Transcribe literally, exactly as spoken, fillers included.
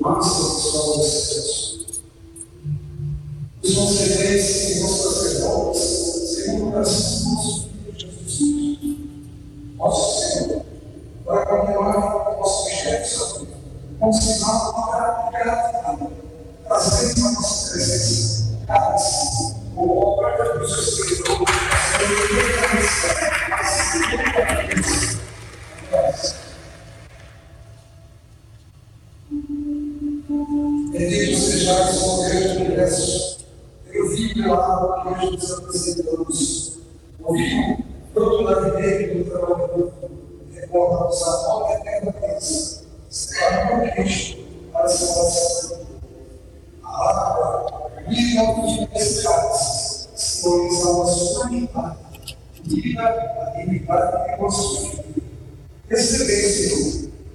máxima dos céus. Os concedentes que nos sacerdotes, segundo o coração do nosso Filho Jesus, nosso Senhor, para continuar o nosso projeto, com sinal de gratidão, trazendo a nossa presença, cada dia, o obra dos Espíritos, bendito sejais o Deus do universo, pelo Filho lá que hoje nos apresentamos, o Filho, fruto da videira do trabalho, recorda-nos a nova eterna bênção, separado por Cristo, para a salvação. A água, vida universais, simboliza a sua unidade, vida, a dignidade e o nosso Filho. Esse